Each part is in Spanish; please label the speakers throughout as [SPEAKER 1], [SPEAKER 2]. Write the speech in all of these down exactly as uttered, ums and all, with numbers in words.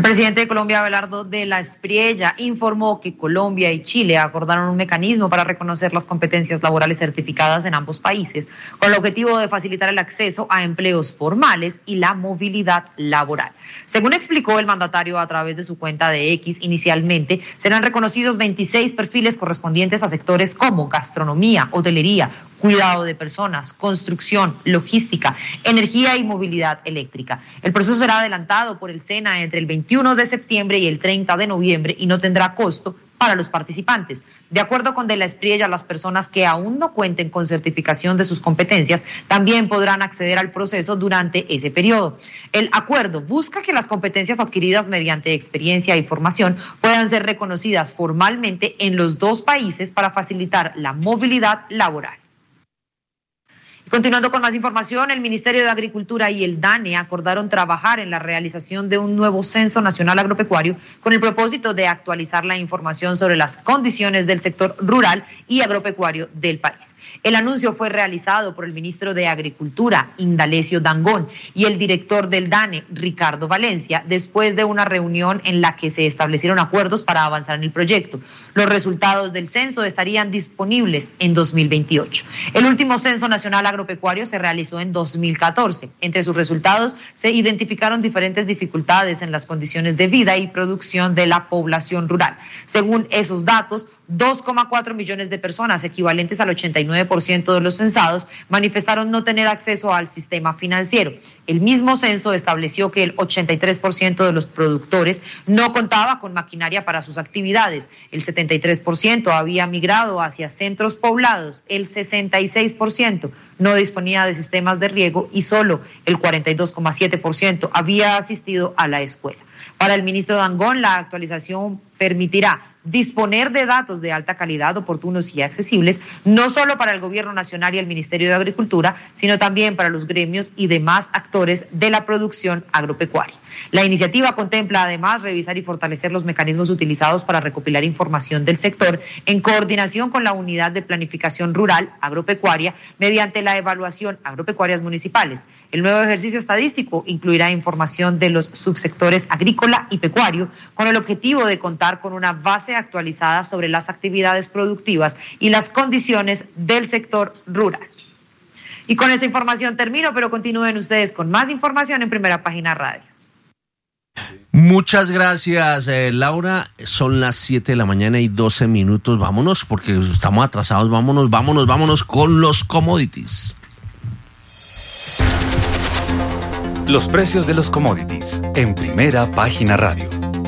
[SPEAKER 1] El presidente de Colombia, Abelardo de la Espriella, informó que Colombia y Chile acordaron un mecanismo para reconocer las competencias laborales certificadas en ambos países, con el objetivo de facilitar el acceso a empleos formales y la movilidad laboral. Según explicó el mandatario a través de su cuenta de X, inicialmente serán reconocidos veintiséis perfiles correspondientes a sectores como gastronomía, hotelería, cuidado de personas, construcción, logística, energía y movilidad eléctrica. El proceso será adelantado por el SENA entre el veintiuno de septiembre y el treinta de noviembre y no tendrá costo para los participantes. De acuerdo con De la Espriella, las personas que aún no cuenten con certificación de sus competencias también podrán acceder al proceso durante ese periodo. El acuerdo busca que las competencias adquiridas mediante experiencia y formación puedan ser reconocidas formalmente en los dos países para facilitar la movilidad laboral. Continuando con más información, el Ministerio de Agricultura y el DANE acordaron trabajar en la realización de un nuevo Censo Nacional Agropecuario con el propósito de actualizar la información sobre las condiciones del sector rural y agropecuario del país. El anuncio fue realizado por el ministro de Agricultura, Indalecio Dangond, y el director del DANE, Ricardo Valencia, después de una reunión en la que se establecieron acuerdos para avanzar en el proyecto. Los resultados del censo estarían disponibles en dos mil veintiocho. El último Censo Nacional Agropecuario Agropecuario se realizó en dos mil catorce. Entre sus resultados se identificaron diferentes dificultades en las condiciones de vida y producción de la población rural. Según esos datos, dos coma cuatro millones de personas, equivalentes al ochenta y nueve por ciento de los censados, manifestaron no tener acceso al sistema financiero. El mismo censo estableció que el ochenta y tres por ciento de los productores no contaba con maquinaria para sus actividades, el setenta y tres por ciento había migrado hacia centros poblados, el sesenta y seis por ciento no disponía de sistemas de riego y solo el cuarenta y dos coma siete por ciento había asistido a la escuela. Para el ministro Dangond, la actualización permitirá disponer de datos de alta calidad, oportunos y accesibles, no solo para el Gobierno Nacional y el Ministerio de Agricultura, sino también para los gremios y demás actores de la producción agropecuaria. La iniciativa contempla además revisar y fortalecer los mecanismos utilizados para recopilar información del sector en coordinación con la Unidad de Planificación Rural Agropecuaria mediante la evaluación agropecuarias municipales. El nuevo ejercicio estadístico incluirá información de los subsectores agrícola y pecuario con el objetivo de contar con una base actualizada sobre las actividades productivas y las condiciones del sector rural. Y con esta información termino, pero continúen ustedes con más información en Primera Página Radio.
[SPEAKER 2] Muchas gracias, eh, Laura. Son las siete de la mañana y doce minutos. Vámonos, porque estamos atrasados. Vámonos, vámonos, vámonos con los commodities.
[SPEAKER 3] Los precios de los commodities en Primera Página Radio.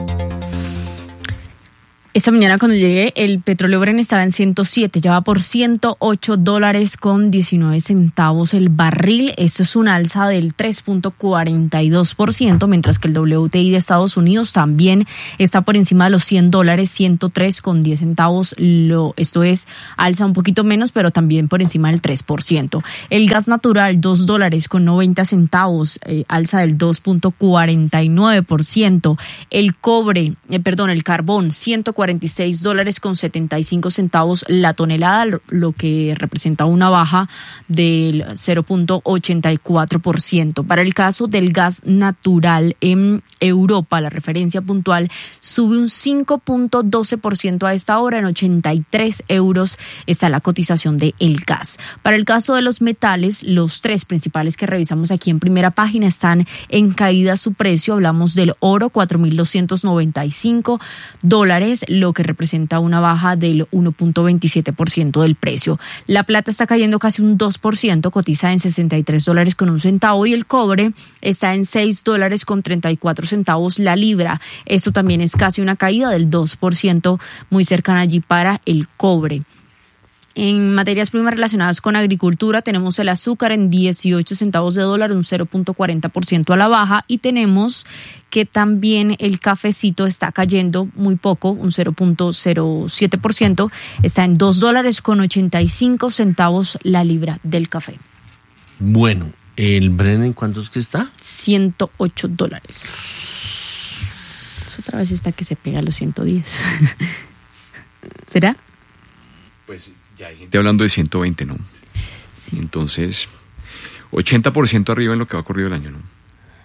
[SPEAKER 4] Esta mañana cuando llegué, el petróleo Brent estaba en ciento siete, ya va por ciento ocho dólares con diecinueve centavos el barril. Esto es una alza del tres punto cuarenta y dos por ciento, mientras que el W T I de Estados Unidos también está por encima de los cien dólares, ciento tres con diez centavos. Lo, esto es alza un poquito menos, pero también por encima del tres por ciento. El gas natural, dos dólares con noventa centavos, eh, alza del dos punto cuarenta y nueve por ciento. El cobre, eh, perdón, el carbón, ciento cuarenta y seis dólares con setenta y cinco centavos la tonelada, lo que representa una baja del cero punto ochenta y cuatro por ciento. Para el caso del gas natural en Europa, la referencia puntual sube un cinco punto doce por ciento a esta hora, en ochenta y tres euros está la cotización del gas. Para el caso de los metales, los tres principales que revisamos aquí en Primera Página están en caída su precio. Hablamos del oro, cuatro mil doscientos noventa y cinco dólares, lo que representa una baja del uno punto veintisiete por ciento del precio. La plata está cayendo casi un dos por ciento, cotiza en sesenta y tres dólares con un centavo, y el cobre está en seis dólares con treinta y cuatro centavos la libra. Esto también es casi una caída del dos por ciento, muy cercana allí para el cobre. En materias primas relacionadas con agricultura tenemos el azúcar en dieciocho centavos de dólar, un cero punto cuarenta por ciento a la baja, y tenemos que también el cafecito está cayendo muy poco, un cero punto cero siete por ciento, está en dos dólares con ochenta y cinco centavos la libra del café.
[SPEAKER 2] Bueno, ¿el Brent en cuánto es que está?
[SPEAKER 4] ciento ocho dólares. Otra vez está que se pega a los ciento diez. ¿Será?
[SPEAKER 5] Pues ya hay gente hablando de ciento veinte, ¿no?
[SPEAKER 4] Sí.
[SPEAKER 5] Entonces, ochenta por ciento arriba en lo que va corrido el año, ¿no?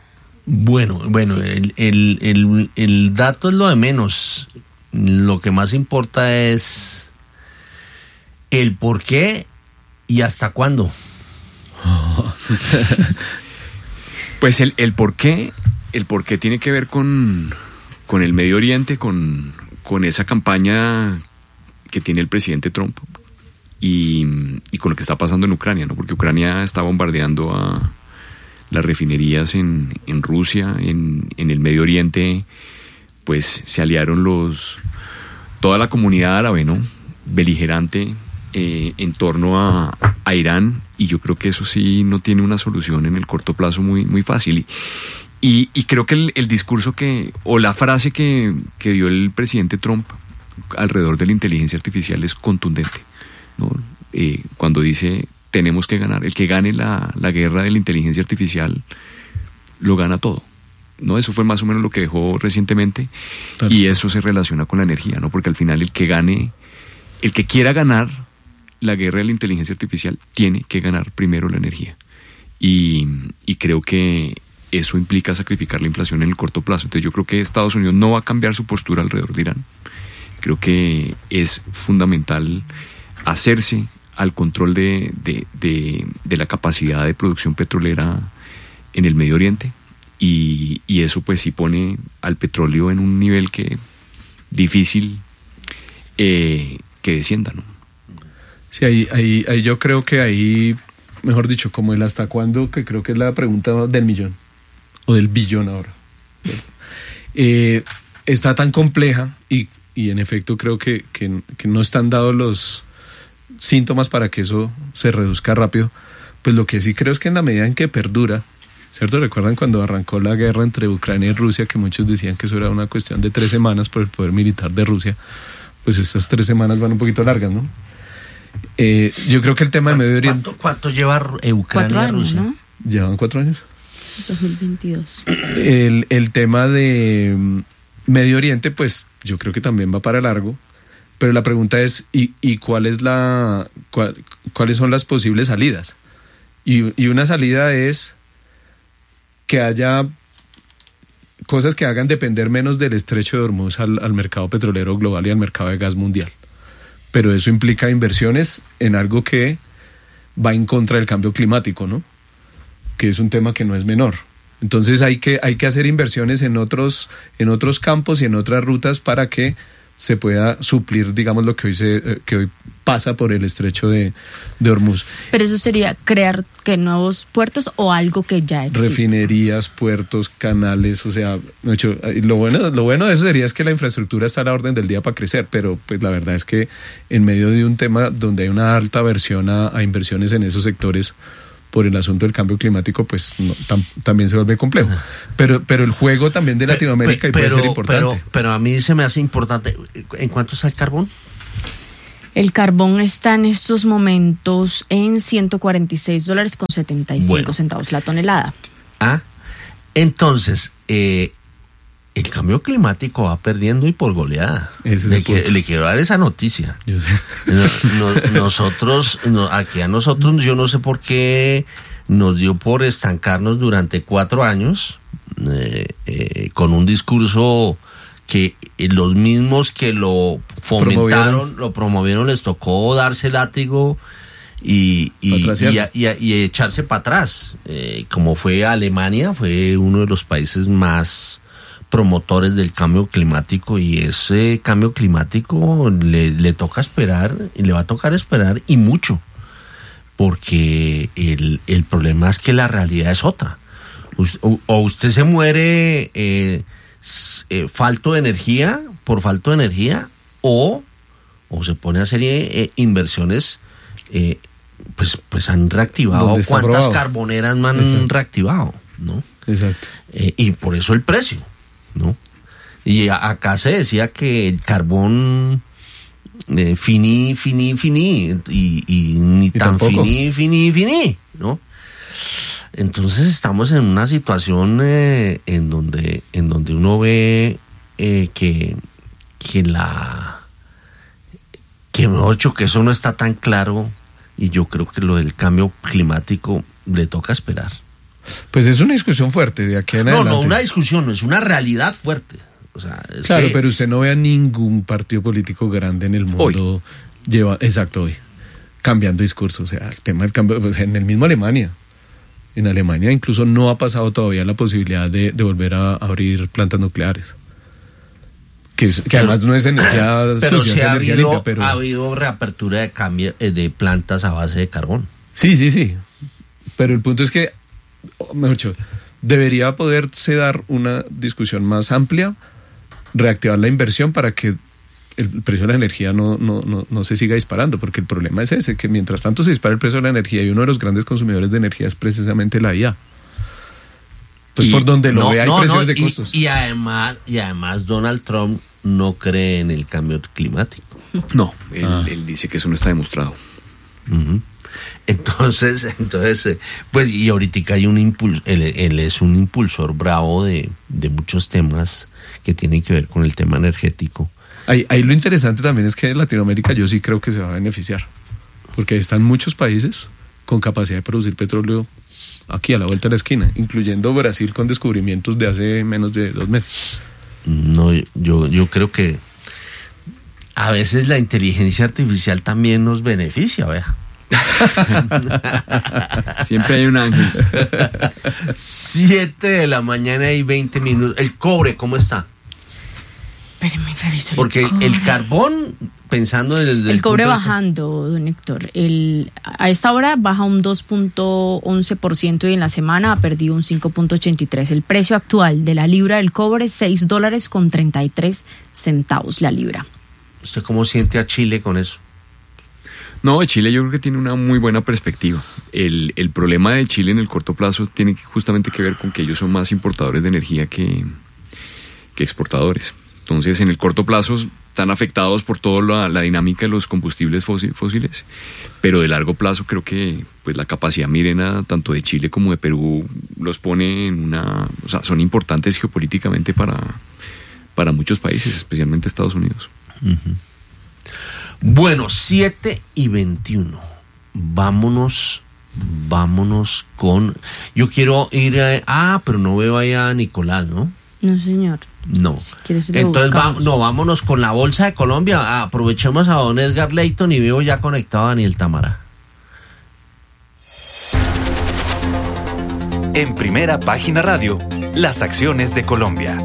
[SPEAKER 2] Bueno, bueno, sí. el, el, el, el dato es lo de menos. Lo que más importa es el por qué y hasta cuándo.
[SPEAKER 5] Pues el, el por qué, el por qué tiene que ver con, con el Medio Oriente, con, con esa campaña que tiene el presidente Trump y, y con lo que está pasando en Ucrania, ¿no? Porque Ucrania está bombardeando a las refinerías en, en Rusia, en, en el Medio Oriente, pues se aliaron los toda la comunidad árabe, ¿no? Beligerante eh, en torno a, a Irán, y yo creo que eso sí no tiene una solución en el corto plazo muy, muy fácil. Y, y, y creo que el, el discurso que, o la frase que, que dio el presidente Trump alrededor de la inteligencia artificial es contundente, ¿no? Eh, cuando dice tenemos que ganar, el que gane la, la guerra de la inteligencia artificial lo gana todo, ¿no? Eso fue más o menos lo que dejó recientemente. Perfecto. Y eso se relaciona con la energía, ¿no? Porque al final el que gane, el que quiera ganar la guerra de la inteligencia artificial tiene que ganar primero la energía, y, y creo que eso implica sacrificar la inflación en el corto plazo. Entonces yo creo que Estados Unidos no va a cambiar su postura alrededor de Irán. Creo que es fundamental hacerse al control de, de, de, de la capacidad de producción petrolera en el Medio Oriente, y, y eso pues sí pone al petróleo en un nivel que difícil eh, que descienda, ¿no?
[SPEAKER 6] Sí, ahí, ahí, ahí yo creo que ahí, mejor dicho, como el hasta cuándo, que creo que es la pregunta del millón, o del billón ahora. eh, está tan compleja y, y en efecto creo que, que, que no están dados los síntomas para que eso se reduzca rápido. Pues lo que sí creo es que en la medida en que perdura, ¿cierto? ¿Recuerdan cuando arrancó la guerra entre Ucrania y Rusia, que muchos decían que eso era una cuestión de tres semanas por el poder militar de Rusia? Pues estas tres semanas van un poquito largas, ¿no? Eh, yo creo que el tema del Medio Oriente...
[SPEAKER 2] ¿Cuánto, cuánto lleva eh, Ucrania y Rusia?
[SPEAKER 4] ¿No?
[SPEAKER 6] ¿Llevan cuatro años?
[SPEAKER 4] dos mil veintidós.
[SPEAKER 6] El, el tema de Medio Oriente, pues yo creo que también va para largo, pero la pregunta es, ¿y, y cuál es la, cuál, cuáles son las posibles salidas? Y, y una salida es que haya cosas que hagan depender menos del estrecho de Hormuz al, al mercado petrolero global y al mercado de gas mundial. Pero eso implica inversiones en algo que va en contra del cambio climático, ¿no? Que es un tema que no es menor. Entonces hay que, hay que hacer inversiones en otros, en otros campos y en otras rutas para que se pueda suplir, digamos, lo que hoy se, que hoy pasa por el estrecho de, de Hormuz.
[SPEAKER 4] Pero eso sería crear ¿qué, nuevos puertos o algo que ya existe?
[SPEAKER 6] Refinerías, puertos, canales, o sea, lo bueno, lo bueno de eso sería es que la infraestructura está a la orden del día para crecer, pero pues la verdad es que en medio de un tema donde hay una alta aversión a, a inversiones en esos sectores por el asunto del cambio climático, pues no, tam, también se vuelve complejo. Pero pero el juego también de Latinoamérica
[SPEAKER 2] pero,
[SPEAKER 6] puede ser importante.
[SPEAKER 2] Pero, pero a mí se me hace importante. ¿En cuánto está el carbón?
[SPEAKER 4] El carbón está en estos momentos en ciento cuarenta y seis dólares con setenta y cinco bueno. centavos la tonelada.
[SPEAKER 2] Ah, entonces, eh, el cambio climático va perdiendo y por goleada. Le, que, le quiero dar esa noticia. Yo sé. No, no, nosotros, no, aquí a nosotros, yo no sé por qué nos dio por estancarnos durante cuatro años eh, eh, con un discurso que los mismos que lo fomentaron, promovieron. lo promovieron, les tocó darse látigo y, y, y, y, y echarse para atrás. Eh, como fue Alemania, fue uno de los países más promotores del cambio climático, y ese cambio climático le, le toca esperar, y le va a tocar esperar y mucho, porque el, el problema es que la realidad es otra. O, o usted se muere eh, eh, falto de energía, por falta de energía, o, o se pone a hacer eh, inversiones, eh, pues, pues han reactivado, cuántas probado? carboneras no han Exacto. reactivado, ¿no?
[SPEAKER 6] Exacto.
[SPEAKER 2] Eh, y por eso el precio, ¿no? Y a, acá se decía que el carbón eh, finí, finí, finí, y, y ni y tan tampoco. finí, finí, finí, ¿no? Entonces estamos en una situación eh, en donde en donde uno ve eh, que, que la que mejor dicho que eso no está tan claro, y yo creo que lo del cambio climático le toca esperar.
[SPEAKER 6] Pues es una discusión fuerte de aquí en
[SPEAKER 2] no,
[SPEAKER 6] adelante.
[SPEAKER 2] No, no una discusión, no, es una realidad fuerte. O sea, es
[SPEAKER 6] claro,
[SPEAKER 2] que...
[SPEAKER 6] pero usted no ve a ningún partido político grande en el mundo hoy. lleva, exacto, hoy, cambiando discurso. O sea, el tema del cambio, pues en el mismo Alemania. En Alemania incluso no ha pasado todavía la posibilidad de, de volver a abrir plantas nucleares. Que, que pero, además no es energía
[SPEAKER 2] pero
[SPEAKER 6] sucia,
[SPEAKER 2] sí
[SPEAKER 6] es
[SPEAKER 2] ha
[SPEAKER 6] energía
[SPEAKER 2] habido,
[SPEAKER 6] limpia, pero...
[SPEAKER 2] ha habido reapertura de cambio de plantas a base de carbón.
[SPEAKER 6] Sí, sí, sí. Pero el punto es que, mejor dicho, debería poderse dar una discusión más amplia, reactivar la inversión para que el precio de la energía no, no, no, no se siga disparando, porque el problema es ese, que mientras tanto se dispara el precio de la energía y uno de los grandes consumidores de energía es precisamente la I A. Pues y por donde lo no, vea hay no, presiones no, de
[SPEAKER 2] y,
[SPEAKER 6] costos.
[SPEAKER 2] Y además, y además Donald Trump no cree en el cambio climático.
[SPEAKER 5] No, él, ah. él dice que eso no está demostrado.
[SPEAKER 2] Uh-huh. Entonces, entonces, pues, y ahorita hay un impulso, él, él es un impulsor bravo de, de muchos temas que tienen que ver con el tema energético.
[SPEAKER 6] Ahí, ahí lo interesante también es que Latinoamérica yo sí creo que se va a beneficiar, porque están muchos países con capacidad de producir petróleo aquí a la vuelta de la esquina, incluyendo Brasil con descubrimientos de hace menos de dos meses.
[SPEAKER 2] No, yo, yo creo que a veces la inteligencia artificial también nos beneficia, vea.
[SPEAKER 5] Siempre hay un ángel.
[SPEAKER 2] Siete de la mañana y veinte minutos. El cobre, ¿cómo está?
[SPEAKER 4] Espérenme, reviso el
[SPEAKER 2] Porque
[SPEAKER 4] cobre.
[SPEAKER 2] el carbón, pensando en el...
[SPEAKER 4] El cobre bajando, don Héctor. El, a esta hora baja un dos punto once por ciento y en la semana ha perdido un cinco punto ochenta y tres por ciento. El precio actual de la libra del cobre, seis dólares con treinta y tres centavos la libra.
[SPEAKER 2] ¿Usted cómo siente a Chile con eso?
[SPEAKER 5] No, Chile yo creo que tiene una muy buena perspectiva. El, el problema de Chile en el corto plazo tiene justamente que ver con que ellos son más importadores de energía que, que exportadores. Entonces, en el corto plazo están afectados por toda la, la dinámica de los combustibles fósiles, pero de largo plazo creo que pues la capacidad mirena tanto de Chile como de Perú los pone en una... O sea, son importantes geopolíticamente para, para muchos países, especialmente Estados Unidos.
[SPEAKER 2] Uh-huh. Bueno, siete y veintiuno. Vámonos, vámonos con... Yo quiero ir a... Ah, pero no veo allá a Nicolás, ¿no?
[SPEAKER 4] No, señor.
[SPEAKER 2] No.
[SPEAKER 4] Si quieres, lo
[SPEAKER 2] Entonces, va,
[SPEAKER 4] buscamos.
[SPEAKER 2] no, vámonos con la Bolsa de Colombia. Ah, aprovechemos a don Edgar Leighton y veo ya conectado a Daniel Tamara.
[SPEAKER 3] En Primera Página Radio, las acciones de Colombia.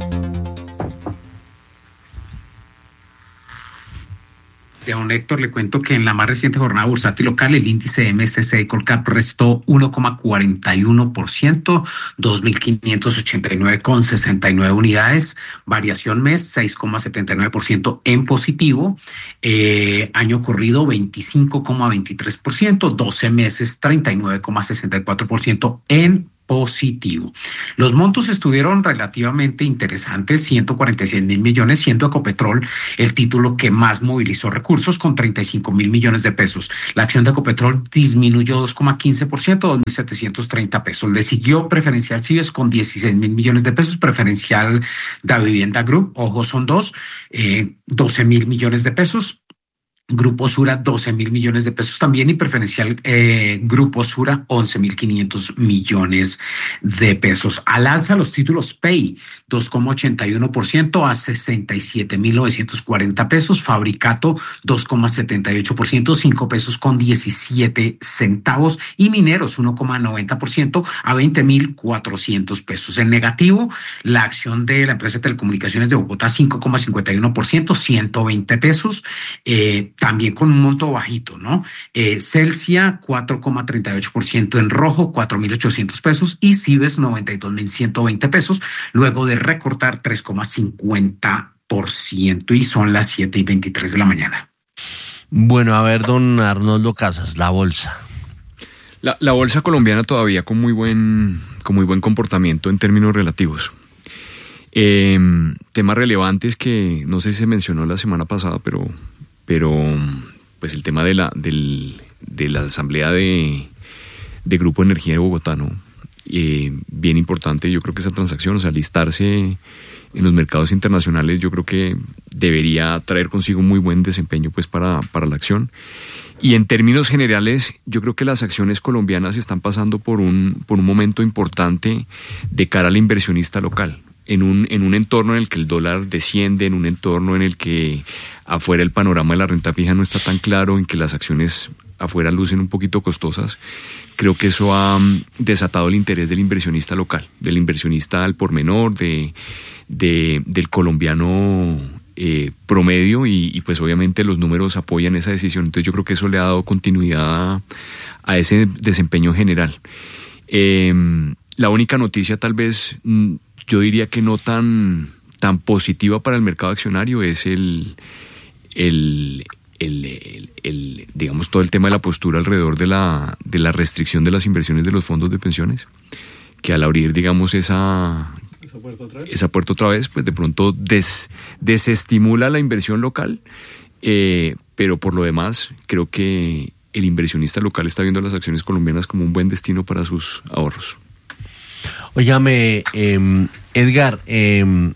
[SPEAKER 7] De don Héctor, le cuento que en la más reciente jornada bursátil local, el índice M S C I Colcap restó uno coma cuarenta y uno por ciento, dos mil quinientos ochenta y nueve coma sesenta y nueve unidades, variación mes seis coma setenta y nueve por ciento en positivo, eh, año corrido veinticinco coma veintitrés por ciento, doce meses treinta y nueve coma sesenta y cuatro por ciento en positivo. Los montos estuvieron relativamente interesantes, ciento cuarenta y seis mil millones, siendo Ecopetrol el título que más movilizó recursos con treinta y cinco mil millones de pesos. La acción de Ecopetrol disminuyó dos coma quince por ciento, dos mil setecientos treinta pesos. Le siguió Preferencial Cives con dieciséis mil millones de pesos, Preferencial Da Vivienda Group, ojo, son dos, eh, doce mil millones de pesos. Grupo Sura, doce mil millones de pesos también, y Preferencial eh, Grupo Sura, once mil quinientos millones de pesos. Al alza los títulos P E I, dos coma ochenta y uno por ciento a sesenta y siete mil novecientos cuarenta pesos. Fabricato, dos coma setenta y ocho por ciento, cinco pesos con diecisiete centavos. Y Mineros, uno coma noventa por ciento a veinte mil cuatrocientos pesos. En negativo, la acción de la empresa de telecomunicaciones de Bogotá, cinco coma cincuenta y uno por ciento, ciento veinte pesos. Eh, también con un monto bajito, ¿no? Eh, Celsia, cuatro coma treinta y ocho por ciento en rojo, cuatro mil ochocientos pesos, y Cives, noventa y dos mil ciento veinte pesos, luego de recortar tres coma cincuenta por ciento, y son las siete y veintitrés de la mañana.
[SPEAKER 2] Bueno, a ver, don Arnoldo Casas, la bolsa.
[SPEAKER 5] La, la bolsa colombiana todavía con muy buen, con muy buen comportamiento en términos relativos. Eh, temas relevantes que no sé si se mencionó la semana pasada, pero... pero pues el tema de la del, de la asamblea de, de Grupo Energía de Bogotá, ¿no? Eh, bien importante, yo creo que esa transacción, o sea, listarse en los mercados internacionales, yo creo que debería traer consigo muy buen desempeño pues para, para la acción. Y en términos generales, yo creo que las acciones colombianas están pasando por un, por un momento importante de cara al inversionista local. En un, en un entorno en el que el dólar desciende, en un entorno en el que afuera el panorama de la renta fija no está tan claro, en que las acciones afuera lucen un poquito costosas, creo que eso ha desatado el interés del inversionista local, del inversionista al por menor, de, de, del colombiano eh, promedio y, y pues obviamente los números apoyan esa decisión. Entonces yo creo que eso le ha dado continuidad a, a ese desempeño general. Eh, la única noticia tal vez, yo diría que no tan, tan positiva para el mercado accionario es el... el El, el, el, digamos, todo el tema de la postura alrededor de la, de la restricción de las inversiones de los fondos de pensiones, que al abrir, digamos, esa, ¿Esa, puerta, otra vez? esa puerta otra vez, pues de pronto des, desestimula la inversión local, eh, pero por lo demás, creo que el inversionista local está viendo las acciones colombianas como un buen destino para sus ahorros.
[SPEAKER 2] Óigame, eh, Edgar, eh,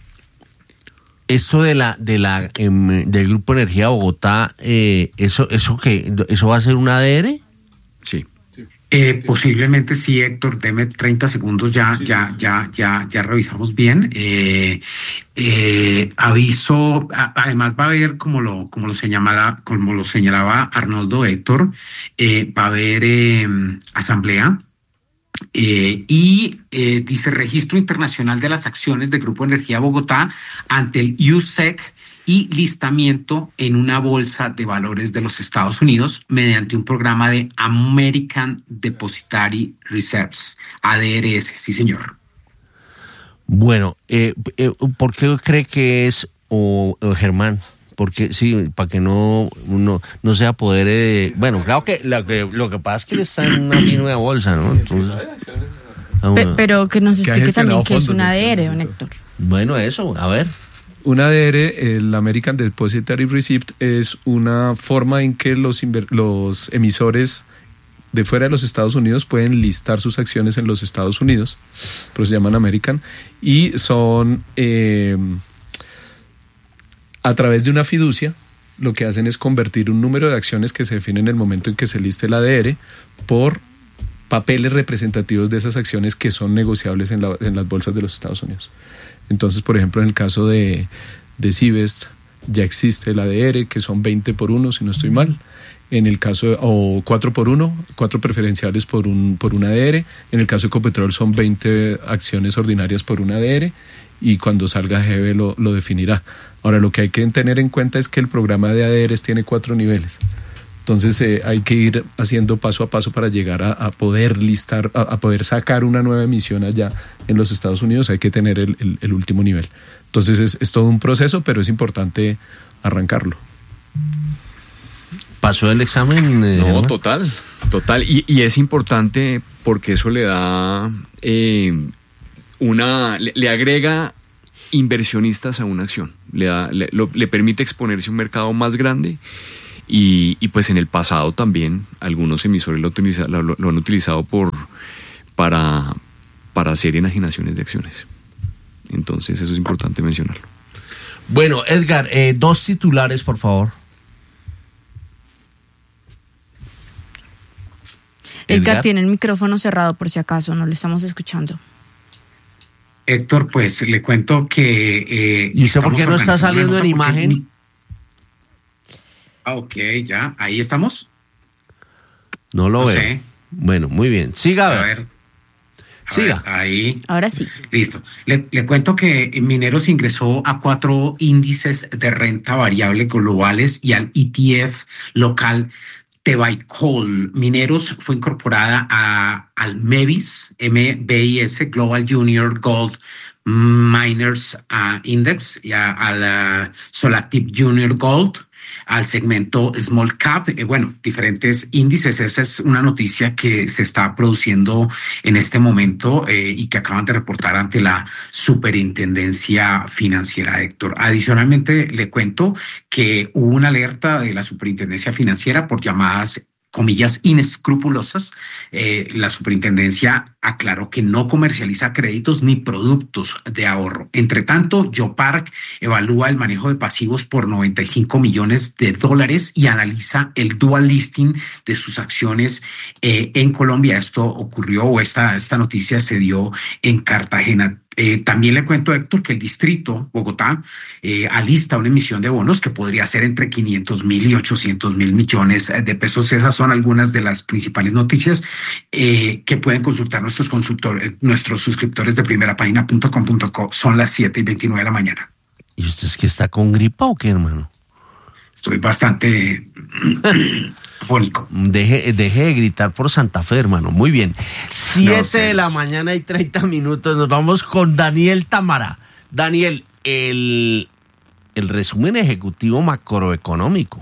[SPEAKER 2] esto de la de la eh, del Grupo Energía Bogotá, eh, eso eso qué, eso va a ser un A D R?
[SPEAKER 5] Sí.
[SPEAKER 7] Eh, posiblemente sí, Héctor. Deme treinta segundos, ya ya ya ya ya revisamos bien. Eh, eh, aviso. A, además va a haber, como lo como lo señalaba como lo señalaba Arnoldo, Héctor, eh, va a haber eh, asamblea. Eh, y eh, dice Registro Internacional de las Acciones del Grupo Energía Bogotá ante el U S E C y listamiento en una bolsa de valores de los Estados Unidos mediante un programa de American Depositary Reserves, A D R S, sí señor.
[SPEAKER 2] Bueno, eh, eh, ¿por qué cree que es, o, o Germán? Porque sí, para que no uno no sea poder eh, bueno, claro que lo, que lo que pasa es que él está en una nueva bolsa, ¿no? Entonces,
[SPEAKER 4] Pe- pero que nos explique también qué es un A D R, don Héctor.
[SPEAKER 2] Bueno, eso, a ver.
[SPEAKER 6] Un A D R, el American Depositary Receipt, es una forma en que los, inver- los emisores de fuera de los Estados Unidos pueden listar sus acciones en los Estados Unidos, pero se llaman American, y son... Eh, a través de una fiducia, lo que hacen es convertir un número de acciones que se define en el momento en que se liste el A D R por papeles representativos de esas acciones que son negociables en, la, en las bolsas de los Estados Unidos. Entonces, por ejemplo, en el caso de, de Civest ya existe el A D R, que son veinte por uno, si no estoy mal. En el caso de, o cuatro por uno, cuatro preferenciales por un, por un A D R. En el caso de Ecopetrol son veinte acciones ordinarias por un A D R y cuando salga G B lo, lo definirá. Ahora, lo que hay que tener en cuenta es que el programa de A D Rs tiene cuatro niveles. Entonces eh, hay que ir haciendo paso a paso para llegar a, a poder listar, a, a poder sacar una nueva emisión allá en los Estados Unidos. Hay que tener el, el, el último nivel. Entonces es, es todo un proceso, pero es importante arrancarlo.
[SPEAKER 2] ¿Pasó el examen? Eh,
[SPEAKER 5] no,
[SPEAKER 2] ¿no?
[SPEAKER 5] total, total. Y, y es importante porque eso le da eh, una, le, le agrega inversionistas a una acción, le, da, le, lo, le permite exponerse a un mercado más grande y, y pues en el pasado también algunos emisores lo, utiliza, lo, lo han utilizado por, para, para hacer enajenaciones de acciones. Entonces eso es importante mencionarlo.
[SPEAKER 2] Bueno, Edgar, eh, dos titulares, por favor.
[SPEAKER 4] Edgar, Edgar tiene el micrófono cerrado por si acaso, no lo estamos escuchando.
[SPEAKER 7] Héctor, pues le cuento que... Eh,
[SPEAKER 2] ¿Y usted por qué no está saliendo en imagen?
[SPEAKER 7] Mi... Ah, ok, ya, ahí estamos.
[SPEAKER 2] No lo
[SPEAKER 7] no
[SPEAKER 2] veo.
[SPEAKER 7] Sé.
[SPEAKER 2] Bueno, muy bien. Siga.
[SPEAKER 7] A ver. A
[SPEAKER 2] Siga.
[SPEAKER 7] Ver, ahí.
[SPEAKER 4] Ahora sí.
[SPEAKER 7] Listo. Le, le cuento que Mineros ingresó a cuatro índices de renta variable globales y al E T F local Tebaicol. Mineros fue incorporada a, al MEBIS, M B I S, Global Junior Gold Miners uh, Index, y a, a la Solactive Junior Gold, al segmento Small Cap, eh, bueno, diferentes índices. Esa es una noticia que se está produciendo en este momento eh, y que acaban de reportar ante la Superintendencia Financiera, Héctor. Adicionalmente, le cuento que hubo una alerta de la Superintendencia Financiera por llamadas comillas, inescrupulosas. Eh, la superintendencia aclaró que no comercializa créditos ni productos de ahorro. Entre tanto, Geopark evalúa el manejo de pasivos por noventa y cinco millones de dólares y analiza el dual listing de sus acciones eh, en Colombia. Esto ocurrió, o esta, esta noticia se dio en Cartagena. Eh, también le cuento, Héctor, que el distrito, Bogotá, eh, alista una emisión de bonos que podría ser entre quinientos mil y ochocientos mil millones de pesos. Esas son algunas de las principales noticias eh, que pueden consultar nuestros consultores, nuestros suscriptores de primera página punto com punto co. Son las siete y veintinueve de la mañana.
[SPEAKER 2] ¿Y usted es que está con gripa o qué, hermano?
[SPEAKER 7] Estoy bastante fónico.
[SPEAKER 2] Deje, deje de gritar por Santa Fe, hermano. Muy bien. Siete no sé. de la mañana y treinta minutos. Nos vamos con Daniel Támara. Daniel, el, el resumen ejecutivo macroeconómico.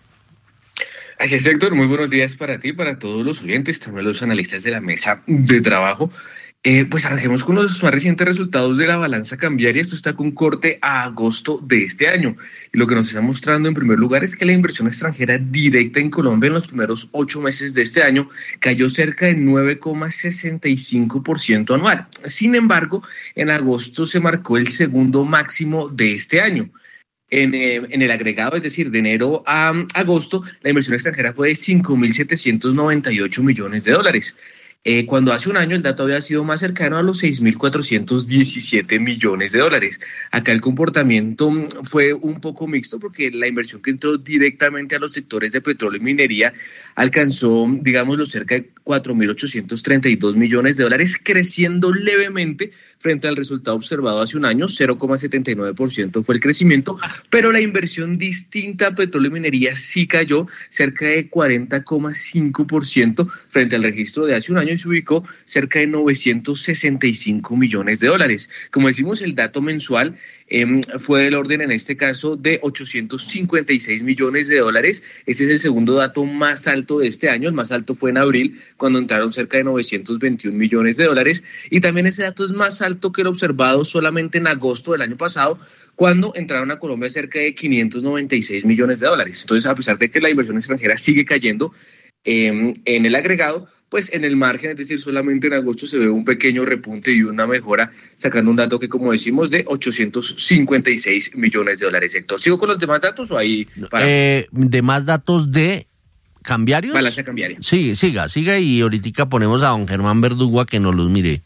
[SPEAKER 8] Así es, Héctor. Muy buenos días para ti, para todos los oyentes, también los analistas de la mesa de trabajo. Eh, pues arranquemos con los más recientes resultados de la balanza cambiaria. Esto está con corte a agosto de este año. Y lo que nos está mostrando en primer lugar es que la inversión extranjera directa en Colombia en los primeros ocho meses de este año cayó cerca de nueve coma sesenta y cinco por ciento anual. Sin embargo, en agosto se marcó el segundo máximo de este año. En, eh, en el agregado, es decir, de enero a um, agosto, la inversión extranjera fue de cinco mil setecientos noventa y ocho millones de dólares. Eh, cuando hace un año el dato había sido más cercano a los seis mil cuatrocientos diecisiete millones de dólares. Acá el comportamiento fue un poco mixto porque la inversión que entró directamente a los sectores de petróleo y minería alcanzó, digamos, los cerca de cuatro mil ochocientos treinta y dos millones de dólares, creciendo levemente frente al resultado observado hace un año. Cero coma setenta y nueve por ciento fue el crecimiento, pero la inversión distinta a petróleo y minería sí cayó cerca de cuarenta coma cinco por ciento frente al registro de hace un año y se ubicó cerca de novecientos sesenta y cinco millones de dólares. Como decimos, el dato mensual eh, fue del orden, en este caso, de ochocientos cincuenta y seis millones de dólares. Este es el segundo dato más alto de este año. El más alto fue en abril, cuando entraron cerca de novecientos veintiún millones de dólares. Y también ese dato es más alto que el observado solamente en agosto del año pasado, cuando entraron a Colombia cerca de quinientos noventa y seis millones de dólares. Entonces, a pesar de que la inversión extranjera sigue cayendo eh, en el agregado, pues en el margen, es decir, solamente en agosto se ve un pequeño repunte y una mejora, sacando un dato que, como decimos, de ochocientos cincuenta y seis millones de dólares. Héctor, ¿sigo con los demás datos o ahí? Para...
[SPEAKER 2] Eh, demás datos de cambiarios.
[SPEAKER 8] Balanza cambiaria.
[SPEAKER 2] Sí, siga, siga y ahorita ponemos a don Germán Verdugo a que nos los mire.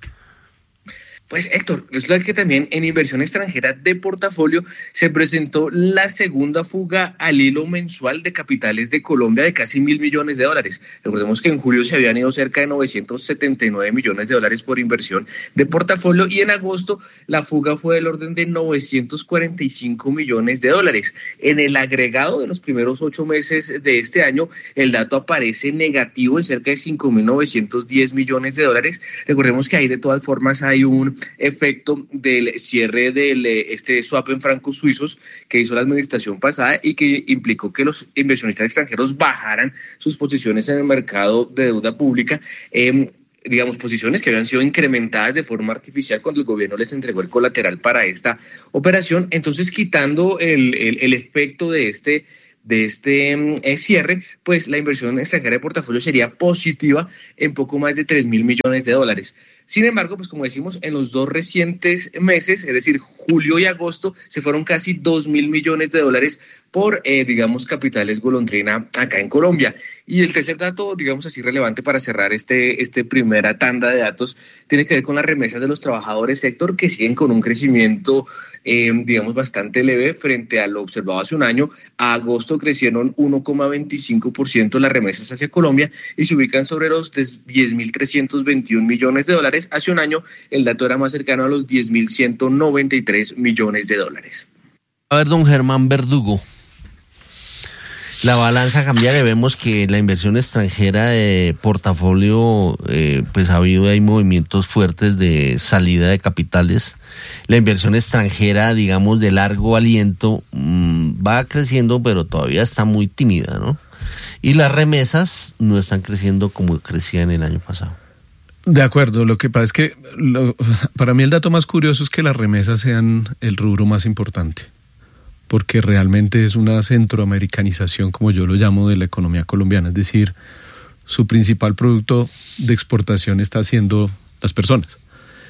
[SPEAKER 8] Pues, Héctor, resulta que también en inversión extranjera de portafolio se presentó la segunda fuga al hilo mensual de capitales de Colombia de casi mil millones de dólares. Recordemos que en julio se habían ido cerca de novecientos setenta y nueve millones de dólares por inversión de portafolio y en agosto la fuga fue del orden de novecientos cuarenta y cinco millones de dólares. En el agregado de los primeros ocho meses de este año, el dato aparece negativo en cerca de cinco mil novecientos diez millones de dólares. Recordemos que ahí de todas formas hay un efecto del cierre de este swap en francos suizos que hizo la administración pasada y que implicó que los inversionistas extranjeros bajaran sus posiciones en el mercado de deuda pública, eh, digamos, posiciones que habían sido incrementadas de forma artificial cuando el gobierno les entregó el colateral para esta operación. Entonces, quitando el, el, el efecto de este de este eh, cierre, pues la inversión extranjera de portafolio sería positiva en poco más de tres mil millones de dólares. Sin embargo, pues como decimos, en los dos recientes meses, es decir, julio y agosto, se fueron casi dos mil millones de dólares por, eh, digamos, capitales golondrina acá en Colombia. Y el tercer dato, digamos así, relevante para cerrar este, este primera tanda de datos, tiene que ver con las remesas de los trabajadores sector, que siguen con un crecimiento, eh, digamos, bastante leve frente a lo observado hace un año. A agosto crecieron uno coma veinticinco por ciento las remesas hacia Colombia y se ubican sobre los diez mil trescientos veintiún millones de dólares. Hace un año el dato era más cercano a los diez mil ciento noventa y tres millones de dólares.
[SPEAKER 2] A ver, don Germán Verdugo. La balanza cambiaria, vemos que la inversión extranjera de portafolio, eh, pues ha habido ahí movimientos fuertes de salida de capitales. La inversión extranjera, digamos, de largo aliento, mmm, va creciendo, pero todavía está muy tímida, ¿no? Y las remesas no están creciendo como crecían el año pasado.
[SPEAKER 6] De acuerdo, lo que pasa es que lo, para mí el dato más curioso es que las remesas sean el rubro más importante, porque realmente es una centroamericanización, como yo lo llamo, de la economía colombiana. Es decir, su principal producto de exportación está siendo las personas.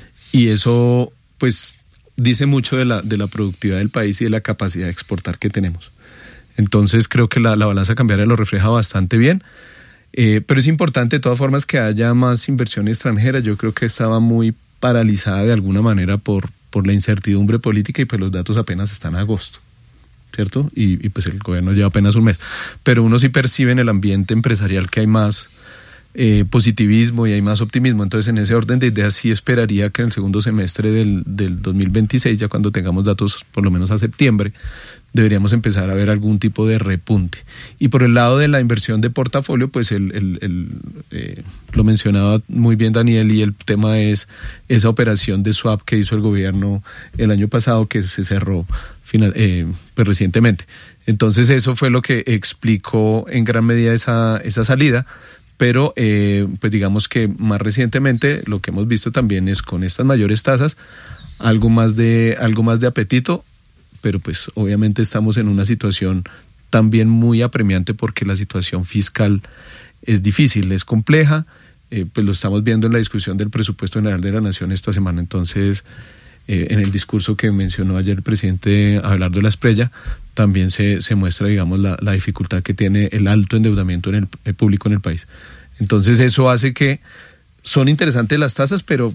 [SPEAKER 6] Y eso, pues, dice mucho de la, de la productividad del país y de la capacidad de exportar que tenemos. Entonces, creo que la, la balanza cambiaria lo refleja bastante bien. Eh, pero es importante, de todas formas, que haya más inversión extranjera. Yo creo que estaba muy paralizada de alguna manera por, por la incertidumbre política y pues los datos apenas están a agosto, ¿cierto? Y, y pues el gobierno lleva apenas un mes. Pero uno sí percibe en el ambiente empresarial que hay más eh, positivismo y hay más optimismo. Entonces, en ese orden de ideas sí esperaría que en el segundo semestre del, del dos mil veintiséis, ya cuando tengamos datos por lo menos a septiembre, deberíamos empezar a ver algún tipo de repunte. Y por el lado de la inversión de portafolio, pues el, el, el eh, lo mencionaba muy bien Daniel, y el tema es esa operación de swap que hizo el gobierno el año pasado, que se cerró final, eh, pues recientemente. Entonces eso fue lo que explicó en gran medida esa, esa salida, pero eh, pues digamos que más recientemente lo que hemos visto también es con estas mayores tasas algo más de, algo más de apetito, pero pues obviamente estamos en una situación también muy apremiante porque la situación fiscal es difícil, es compleja, eh, pues lo estamos viendo en la discusión del presupuesto general de la Nación esta semana. Entonces, eh, en el discurso que mencionó ayer el presidente Abelardo de la Espriella, también se, se muestra, digamos, la, la dificultad que tiene el alto endeudamiento en el, el público en el país. Entonces eso hace que son interesantes las tasas, pero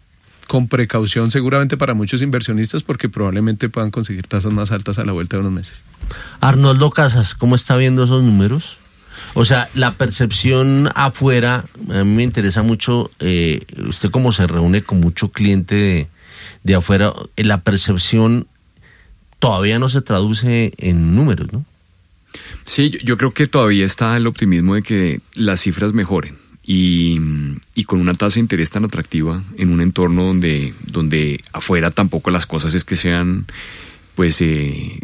[SPEAKER 6] con precaución seguramente para muchos inversionistas, porque probablemente puedan conseguir tasas más altas a la vuelta de unos meses.
[SPEAKER 2] Arnoldo Casas, ¿cómo está viendo esos números? O sea, la percepción afuera, a mí me interesa mucho, eh, usted como se reúne con mucho cliente de, de afuera, la percepción todavía no se traduce en números, ¿no?
[SPEAKER 5] Sí, yo, yo creo que todavía está el optimismo de que las cifras mejoren. Y, y con una tasa de interés tan atractiva en un entorno donde, donde afuera tampoco las cosas es que sean pues eh,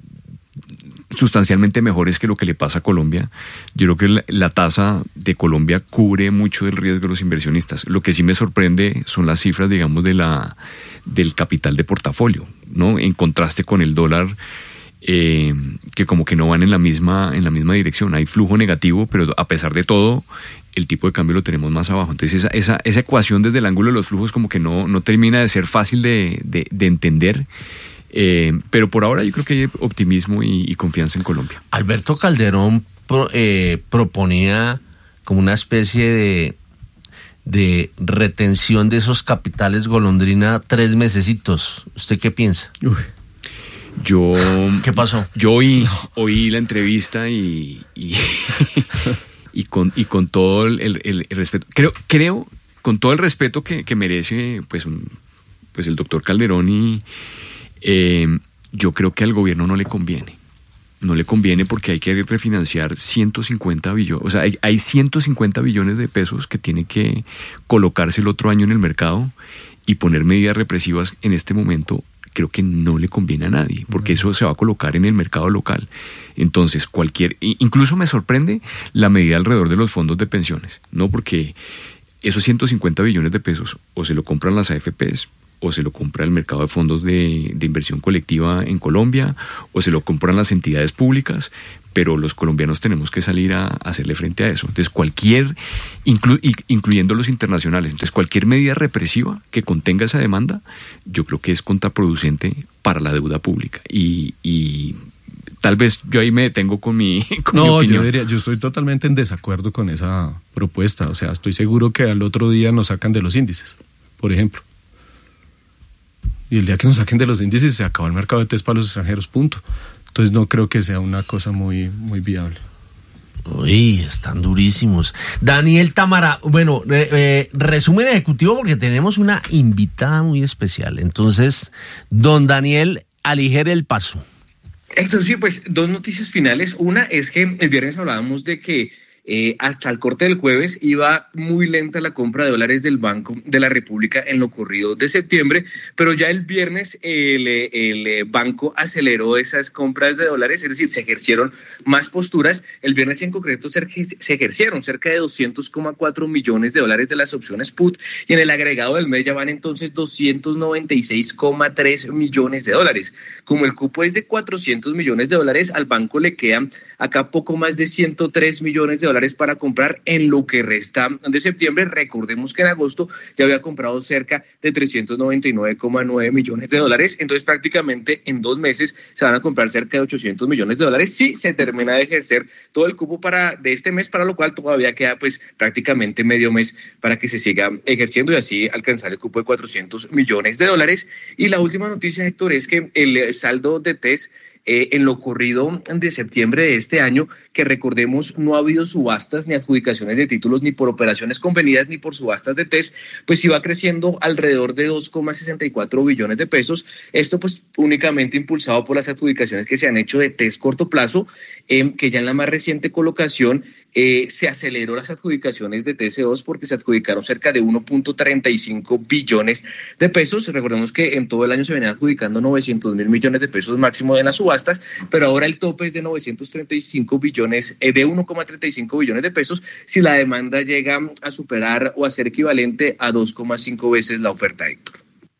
[SPEAKER 5] sustancialmente mejores que lo que le pasa a Colombia. Yo creo que la, la tasa de Colombia cubre mucho del riesgo de los inversionistas. Lo que sí me sorprende son las cifras, digamos, de la del capital de portafolio, ¿no? En contraste con el dólar, eh, que como que no van en la misma en la misma dirección. Hay flujo negativo, pero a pesar de todo el tipo de cambio lo tenemos más abajo. Entonces esa, esa, esa ecuación desde el ángulo de los flujos como que no, no termina de ser fácil de, de, de entender, eh, pero por ahora yo creo que hay optimismo y, y confianza en Colombia.
[SPEAKER 2] Alberto Calderón pro, eh, proponía como una especie de, de retención de esos capitales golondrina tres mesecitos. ¿Usted qué piensa?
[SPEAKER 5] Uy. Yo...
[SPEAKER 2] ¿Qué pasó?
[SPEAKER 5] Yo oí, oí la entrevista y... y Y con, y con todo el, el, el respeto, creo, creo, con todo el respeto que, que merece pues, un, pues el doctor Calderón, y eh, yo creo que al gobierno no le conviene. No le conviene porque hay que refinanciar ciento cincuenta billones, o sea, hay, hay ciento cincuenta billones de pesos que tienen que colocarse el otro año en el mercado, y poner medidas represivas en este momento creo que no le conviene a nadie, porque eso se va a colocar en el mercado local. Entonces, cualquier, incluso me sorprende la medida alrededor de los fondos de pensiones, ¿no? Porque esos ciento cincuenta billones de pesos o se lo compran las A F Pes, o se lo compra el mercado de fondos de, de inversión colectiva en Colombia, o se lo compran las entidades públicas, pero los colombianos tenemos que salir a, a hacerle frente a eso. Entonces, cualquier, inclu, incluyendo los internacionales, entonces cualquier medida represiva que contenga esa demanda, yo creo que es contraproducente para la deuda pública. Y, y tal vez yo ahí me detengo con mi, con
[SPEAKER 6] no,
[SPEAKER 5] mi opinión.
[SPEAKER 6] Yo diría, yo estoy totalmente en desacuerdo con esa propuesta. O sea, estoy seguro que al otro día nos sacan de los índices, por ejemplo. Y el día que nos saquen de los índices se acabó el mercado de test para los extranjeros, punto. Entonces no creo que sea una cosa muy, muy viable.
[SPEAKER 2] Uy, están durísimos. Daniel Támara, bueno, eh, eh, resumen ejecutivo porque tenemos una invitada muy especial. Entonces, don Daniel, aligere el paso.
[SPEAKER 8] Esto sí, pues dos noticias finales. Una es que el viernes hablábamos de que Eh, hasta el corte del jueves iba muy lenta la compra de dólares del Banco de la República en lo corrido de septiembre, pero ya el viernes el, el banco aceleró esas compras de dólares, es decir, se ejercieron más posturas. El viernes en concreto se, se ejercieron cerca de doscientos coma cuatro millones de dólares de las opciones put, y en el agregado del mes ya van entonces doscientos noventa y seis coma tres millones de dólares. Como el cupo es de cuatrocientos millones de dólares, al banco le quedan acá poco más de ciento tres millones de dólares dólares para comprar en lo que resta de septiembre. Recordemos que en agosto ya había comprado cerca de trescientos noventa y nueve coma nueve millones de dólares, entonces prácticamente en dos meses se van a comprar cerca de ochocientos millones de dólares si se termina de ejercer todo el cupo para de este mes, para lo cual todavía queda pues prácticamente medio mes para que se siga ejerciendo y así alcanzar el cupo de cuatrocientos millones de dólares. Y la última noticia, Héctor, es que el saldo de T E S Eh, en lo corrido de septiembre de este año, que recordemos no ha habido subastas ni adjudicaciones de títulos ni por operaciones convenidas ni por subastas de T E S, pues iba creciendo alrededor de dos coma sesenta y cuatro billones de pesos. Esto pues únicamente impulsado por las adjudicaciones que se han hecho de T E S corto plazo, eh, que ya en la más reciente colocación Eh, se aceleró las adjudicaciones de T S dos porque se adjudicaron cerca de uno punto treinta y cinco billones de pesos. Recordemos que en todo el año se venía adjudicando novecientos mil millones de pesos máximo en las subastas, pero ahora el tope es de novecientos treinta y cinco billones, eh, de uno coma treinta y cinco billones de pesos, si la demanda llega a superar o a ser equivalente a dos coma cinco veces la oferta, Héctor.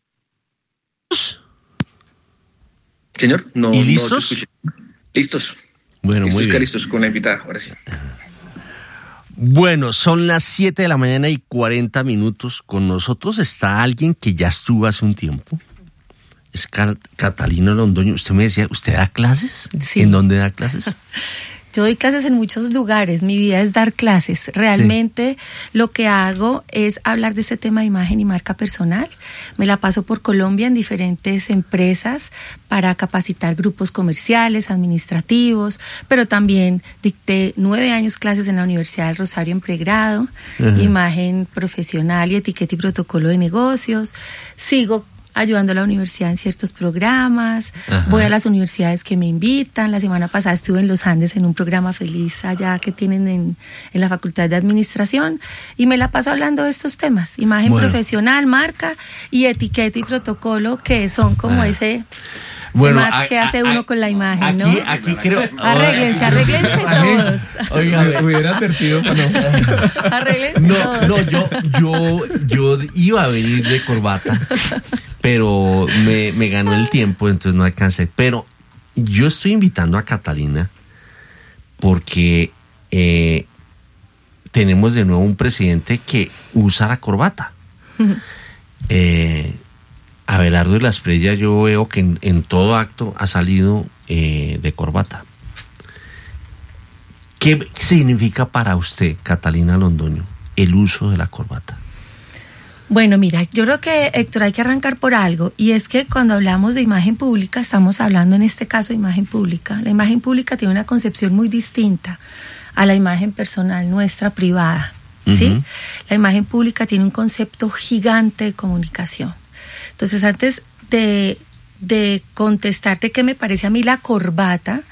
[SPEAKER 8] Señor, no.
[SPEAKER 2] ¿Y listos?
[SPEAKER 8] No listos.
[SPEAKER 2] Bueno,
[SPEAKER 8] listos,
[SPEAKER 2] muy bien.
[SPEAKER 8] Listos con la invitada, ahora sí.
[SPEAKER 2] Bueno, son las siete de la mañana y cuarenta minutos. Con nosotros está alguien que ya estuvo hace un tiempo. Es Catalina Londoño. Usted me decía, ¿usted da clases?
[SPEAKER 9] Sí.
[SPEAKER 2] ¿En dónde da clases?
[SPEAKER 9] Yo doy clases en muchos lugares, mi vida es dar clases. Realmente sí. Lo que hago es hablar de este tema de imagen y marca personal. Me la paso por Colombia en diferentes empresas para capacitar grupos comerciales, administrativos, pero también dicté nueve años clases en la Universidad del Rosario en pregrado, uh-huh. Imagen profesional y etiqueta y protocolo de negocios. Sigo ayudando a la universidad en ciertos programas, ajá. Voy a las universidades que me invitan. La semana pasada estuve en Los Andes en un programa feliz allá que tienen en, en la Facultad de Administración y me la paso hablando de estos temas, imagen bueno. profesional, marca y etiqueta y protocolo, que son como ah. ese...
[SPEAKER 2] Bueno,
[SPEAKER 9] match a, que hace a, uno a, con la imagen,
[SPEAKER 2] aquí,
[SPEAKER 9] ¿no?
[SPEAKER 2] Aquí creo...
[SPEAKER 9] Arréglense, arréglense todos.
[SPEAKER 6] Oiga, me hubiera advertido para no...
[SPEAKER 9] Arréglense
[SPEAKER 2] no,
[SPEAKER 9] todos.
[SPEAKER 2] No, yo, yo, yo iba a venir de corbata, pero me, me ganó el tiempo, entonces no alcancé. Pero yo estoy invitando a Catalina porque eh, tenemos de nuevo un presidente que usa la corbata. eh... Abelardo de la Espriella, yo veo que en, en todo acto ha salido eh, de corbata. ¿Qué significa para usted, Catalina Londoño, el uso de la corbata?
[SPEAKER 9] Bueno, mira, yo creo que, Héctor, hay que arrancar por algo, y es que cuando hablamos de imagen pública, estamos hablando en este caso de imagen pública. La imagen pública tiene una concepción muy distinta a la imagen personal nuestra, privada, ¿sí? Uh-huh. La imagen pública tiene un concepto gigante de comunicación. Entonces, antes de, de contestarte qué me parece a mí la corbata,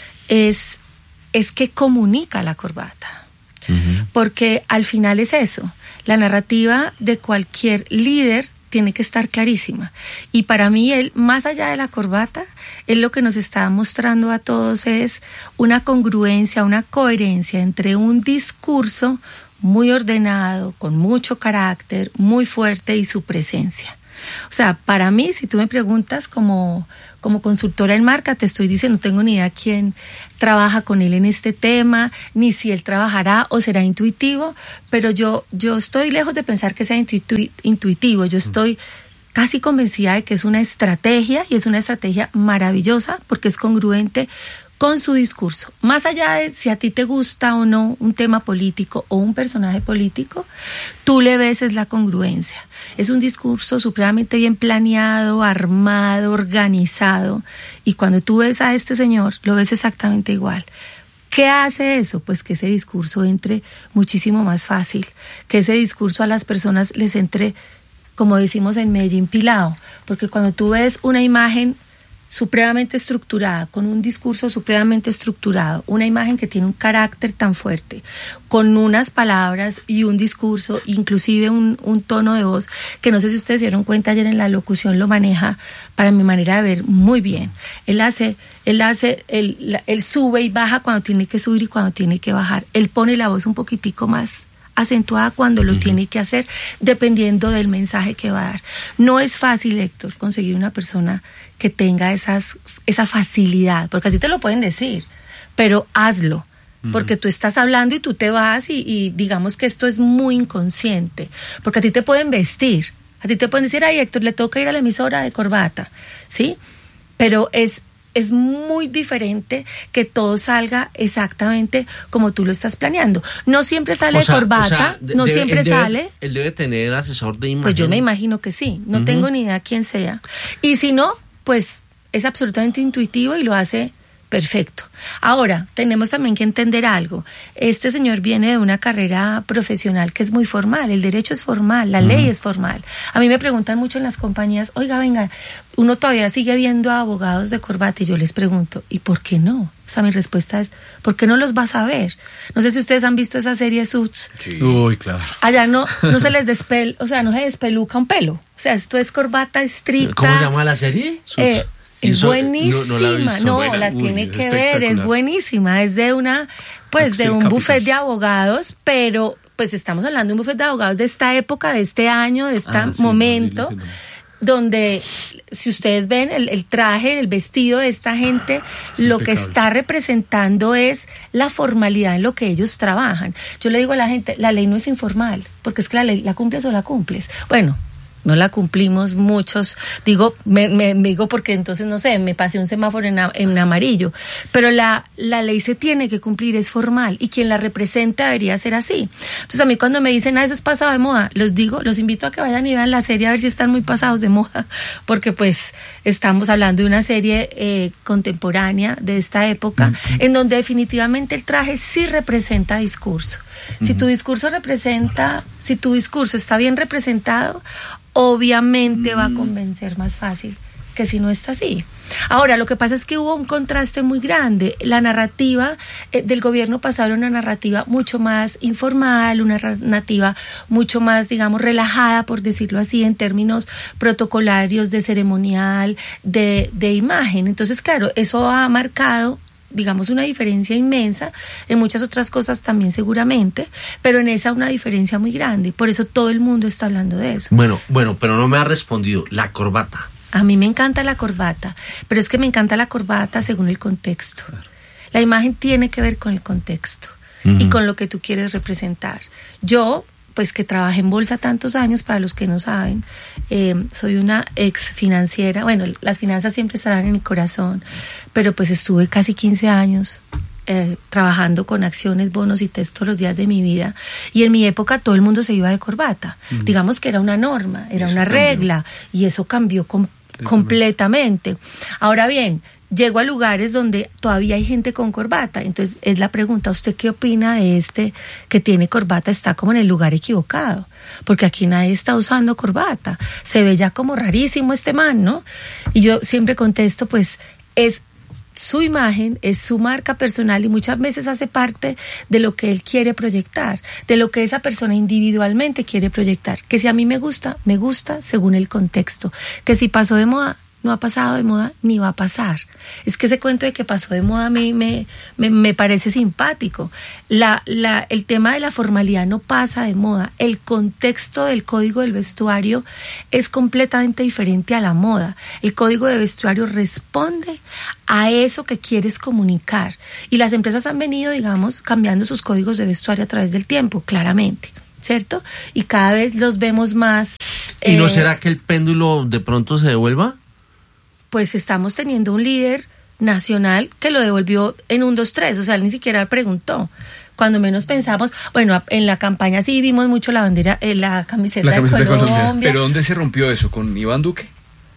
[SPEAKER 9] es, es que comunica la corbata. Uh-huh. Porque al final es eso, la narrativa de cualquier líder tiene que estar clarísima. Y para mí, él, más allá de la corbata, él lo que nos está mostrando a todos es una congruencia, una coherencia entre un discurso muy ordenado, con mucho carácter, muy fuerte y su presencia. O sea, para mí, si tú me preguntas como, como consultora en marca, te estoy diciendo, no tengo ni idea quién trabaja con él en este tema, ni si él trabajará o será intuitivo, pero yo, yo estoy lejos de pensar que sea intuitu- intuitivo, yo estoy casi convencida de que es una estrategia, y es una estrategia maravillosa porque es congruente con su discurso. Más allá de si a ti te gusta o no un tema político o un personaje político, tú le ves es la congruencia. Es un discurso supremamente bien planeado, armado, organizado, y cuando tú ves a este señor, lo ves exactamente igual. ¿Qué hace eso? Pues que ese discurso entre muchísimo más fácil, que ese discurso a las personas les entre, como decimos en Medellín, pilado, porque cuando tú ves una imagen supremamente estructurada, con un discurso supremamente estructurado, una imagen que tiene un carácter tan fuerte, con unas palabras y un discurso, inclusive un, un tono de voz, que no sé si ustedes se dieron cuenta ayer en la locución, lo maneja, para mi manera de ver, muy bien. Él hace, él hace, él, él sube y baja cuando tiene que subir y cuando tiene que bajar. Él pone la voz un poquitico más acentuada cuando lo uh-huh. tiene que hacer, dependiendo del mensaje que va a dar. No es fácil, Héctor, conseguir una persona que tenga esas, esa facilidad, porque a ti te lo pueden decir, pero hazlo, porque tú estás hablando y tú te vas y, y digamos que esto es muy inconsciente, porque a ti te pueden vestir, a ti te pueden decir, ay Héctor, le toca ir a la emisora de corbata, ¿sí? Pero es, es muy diferente que todo salga exactamente como tú lo estás planeando. No siempre sale o sea, de corbata, o sea, de, no debe, siempre
[SPEAKER 2] él
[SPEAKER 9] sale.
[SPEAKER 2] Debe, él debe tener asesor de imagen.
[SPEAKER 9] Pues yo me imagino que sí, no uh-huh. tengo ni idea quién sea. Y si no, pues es absolutamente intuitivo y lo hace perfecto. Ahora, tenemos también que entender algo. Este señor viene de una carrera profesional que es muy formal. El derecho es formal, la uh-huh. ley es formal. A mí me preguntan mucho en las compañías, oiga, venga, uno todavía sigue viendo a abogados de corbata, y yo les pregunto, ¿y por qué no? O sea, mi respuesta es, ¿por qué no los vas a ver? No sé si ustedes han visto esa serie Suits.
[SPEAKER 6] Sí. Uy, claro.
[SPEAKER 9] Allá no, no se les despel, o sea, no se despeluca un pelo. O sea, esto es corbata estricta.
[SPEAKER 2] ¿Cómo se llama la serie?
[SPEAKER 9] Suits. Eh, Es so, buenísima, no, no la, no, buena, la uy, tiene que ver, es buenísima, es de una, pues Axel de un Capital. Buffet de abogados, pero pues estamos hablando de un buffet de abogados de esta época, de este año, de este ah, momento, sí, donde si ustedes ven el, el traje, el vestido de esta gente, es lo impecable. Que está representando es la formalidad en lo que ellos trabajan. Yo le digo a la gente, la ley no es informal, porque es que la ley la cumples o la cumples. Bueno, no la cumplimos muchos, digo, me, me, me digo porque entonces, no sé, me pasé un semáforo en, en amarillo, pero la, la ley se tiene que cumplir, es formal, y quien la representa debería ser así. Entonces a mí cuando me dicen, ah, eso es pasado de moda, los digo, los invito a que vayan y vean la serie a ver si están muy pasados de moda, porque pues estamos hablando de una serie eh, contemporánea de esta época, uh-huh. en donde definitivamente el traje sí representa discurso. Uh-huh. Si tu discurso representa, si tu discurso está bien representado, obviamente va a convencer más fácil que si no está así. Ahora, lo que pasa es que hubo un contraste muy grande. La narrativa eh, del gobierno pasado era una narrativa mucho más informal, una narrativa mucho más, digamos, relajada, por decirlo así, en términos protocolarios, de ceremonial, de, de imagen. Entonces, claro, eso ha marcado, digamos, una diferencia inmensa, en muchas otras cosas también seguramente, pero en esa una diferencia muy grande, por eso todo el mundo está hablando de eso.
[SPEAKER 2] Bueno, bueno, pero no me ha respondido, la corbata.
[SPEAKER 9] A mí me encanta la corbata, pero es que me encanta la corbata según el contexto. Claro. La imagen tiene que ver con el contexto uh-huh. y con lo que tú quieres representar. Yo, pues que trabajé en bolsa tantos años, para los que no saben, eh, soy una ex financiera, bueno, las finanzas siempre estarán en mi corazón, pero pues estuve casi quince años eh, trabajando con acciones, bonos y test todos los días de mi vida, y en mi época todo el mundo se iba de corbata, uh-huh. digamos que era una norma, era una regla, cambió. Y eso cambió com- completamente. Ahora bien, llego a lugares donde todavía hay gente con corbata, entonces es la pregunta, ¿usted qué opina de este que tiene corbata? Está como en el lugar equivocado, porque aquí nadie está usando corbata, se ve ya como rarísimo este man, ¿no? Y yo siempre contesto, pues es su imagen, es su marca personal y muchas veces hace parte de lo que él quiere proyectar, de lo que esa persona individualmente quiere proyectar, que si a mí me gusta, me gusta según el contexto, que si pasó de moda, no ha pasado de moda ni va a pasar. Es que ese cuento de que pasó de moda a mí me, me, me parece simpático. La, la, el tema de la formalidad no pasa de moda. El contexto del código del vestuario es completamente diferente a la moda. El código de vestuario responde a eso que quieres comunicar. Y las empresas han venido, digamos, cambiando sus códigos de vestuario a través del tiempo, claramente, ¿cierto? Y cada vez los vemos más...
[SPEAKER 2] ¿Y eh, no será que el péndulo de pronto se devuelva?
[SPEAKER 9] Pues estamos teniendo un líder nacional que lo devolvió en un, dos, tres, o sea, él ni siquiera preguntó. Cuando menos pensamos, bueno, en la campaña sí vimos mucho la bandera, eh, la camiseta,
[SPEAKER 5] la camiseta
[SPEAKER 9] de Colombia.
[SPEAKER 5] de Colombia. ¿Pero dónde se rompió eso? ¿Con Iván Duque?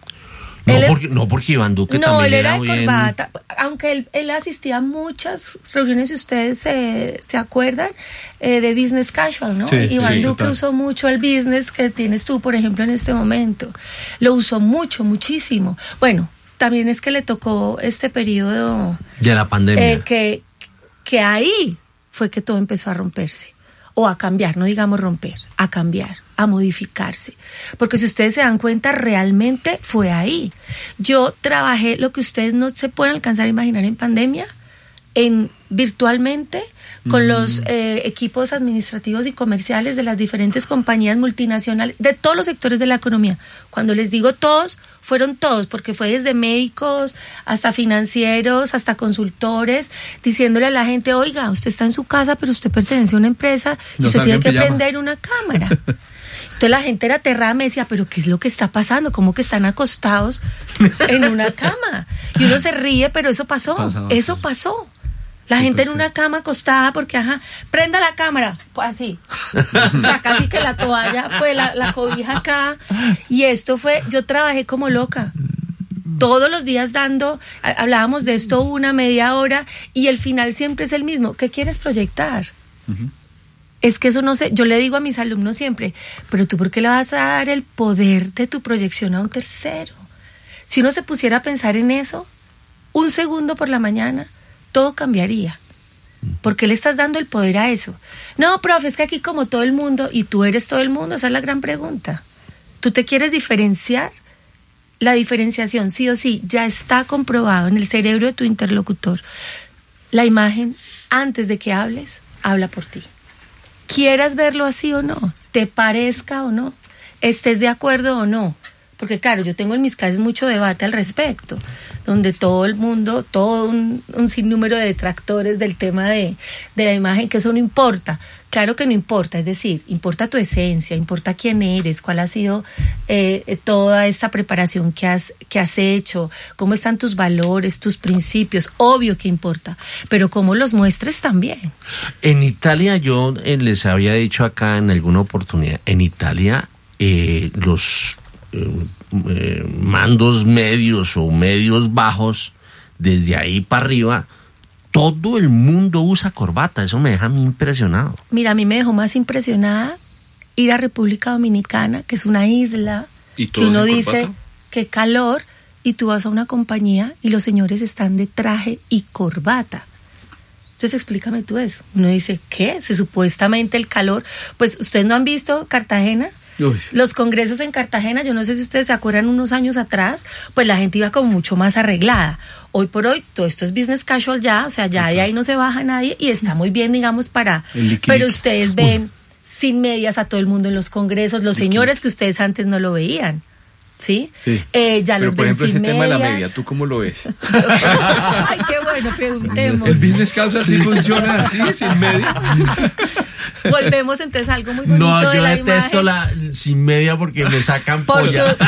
[SPEAKER 2] No, él, porque, no porque Iván Duque
[SPEAKER 9] no,
[SPEAKER 2] también
[SPEAKER 9] él era,
[SPEAKER 2] era
[SPEAKER 9] de
[SPEAKER 2] bien...
[SPEAKER 9] corbata, aunque él, él asistía a muchas reuniones, si ustedes se, se acuerdan, eh, de business casual, ¿no?
[SPEAKER 6] Sí,
[SPEAKER 9] Iván
[SPEAKER 6] sí,
[SPEAKER 9] Duque
[SPEAKER 6] total.
[SPEAKER 9] usó mucho el business que tienes tú, por ejemplo, en este momento. Lo usó mucho, muchísimo. Bueno, también es que le tocó este periodo
[SPEAKER 2] de la pandemia,
[SPEAKER 9] eh, que, que ahí fue que todo empezó a romperse o a cambiar, no digamos romper, a cambiar, a modificarse, porque si ustedes se dan cuenta, realmente fue ahí. Yo trabajé lo que ustedes no se pueden alcanzar a imaginar en pandemia, en virtualmente con mm. los eh, equipos administrativos y comerciales de las diferentes compañías multinacionales, de todos los sectores de la economía. Cuando les digo todos, fueron todos, porque fue desde médicos hasta financieros, hasta consultores, diciéndole a la gente, oiga, usted está en su casa, pero usted pertenece a una empresa y no usted tiene que prender una cámara. Entonces la gente era aterrada, me decía, pero ¿qué es lo que está pasando? ¿Cómo que están acostados en una cama? Y uno se ríe, pero eso pasó, Pasado, eso sí. pasó. La sí, gente en una cama acostada porque, ajá, prenda la cámara, pues así. O sea, casi que la toalla, pues la, la cobija acá. Y esto fue, yo trabajé como loca. Todos los días dando, hablábamos de esto una media hora y el final siempre es el mismo. ¿Qué quieres proyectar? Uh-huh. Es que eso no sé, yo le digo a mis alumnos siempre, pero tú ¿por qué le vas a dar el poder de tu proyección a un tercero? Si uno se pusiera a pensar en eso, un segundo por la mañana, todo cambiaría. ¿Por qué le estás dando el poder a eso? No, profe, es que aquí como todo el mundo, y tú eres todo el mundo, esa es la gran pregunta. ¿Tú te quieres diferenciar? La diferenciación, sí o sí, ya está comprobado en el cerebro de tu interlocutor. La imagen, antes de que hables, habla por ti. Quieras verlo así o no, te parezca o no, estés de acuerdo o no. Porque claro, yo tengo en mis clases mucho debate al respecto, donde todo el mundo, todo un, un sinnúmero de detractores del tema de, de la imagen, que eso no importa. Claro que no importa, es decir, importa tu esencia, importa quién eres, cuál ha sido eh, toda esta preparación que has, que has hecho, cómo están tus valores, tus principios, obvio que importa, pero cómo los muestres también.
[SPEAKER 2] En Italia, yo eh, les había dicho acá en alguna oportunidad, en Italia eh, los... Eh, eh, mandos medios o medios bajos, desde ahí para arriba, todo el mundo usa corbata. Eso me deja a mí impresionado.
[SPEAKER 9] Mira, a mí me dejó más impresionada ir a República Dominicana, que es una isla que uno dice que calor, y tú vas a una compañía y los señores están de traje y corbata. Entonces explícame tú eso. Uno dice, ¿qué? Si supuestamente el calor, pues ustedes no han visto Cartagena. Uy. Los congresos en Cartagena, yo no sé si ustedes se acuerdan unos años atrás, pues la gente iba como mucho más arreglada. Hoy por hoy todo esto es business casual ya, o sea, ya de ahí no se baja nadie y está muy bien, digamos, para... Pero ustedes ven Uy. sin medias a todo el mundo en los congresos, los señores que ustedes antes no lo veían. ¿Sí?
[SPEAKER 5] Sí.
[SPEAKER 9] Eh, ya
[SPEAKER 5] Pero
[SPEAKER 9] los
[SPEAKER 5] por
[SPEAKER 9] ven
[SPEAKER 5] ejemplo,
[SPEAKER 9] sin
[SPEAKER 5] ese
[SPEAKER 9] medias.
[SPEAKER 5] tema de la media, ¿tú cómo lo ves?
[SPEAKER 9] Ay, qué bueno, preguntemos.
[SPEAKER 6] El business casual sí funciona así, sin media.
[SPEAKER 9] Volvemos entonces a algo muy bonito
[SPEAKER 2] no,
[SPEAKER 9] de la
[SPEAKER 2] yo detesto
[SPEAKER 9] imagen.
[SPEAKER 2] la sin media porque me sacan
[SPEAKER 9] porque,
[SPEAKER 2] polla.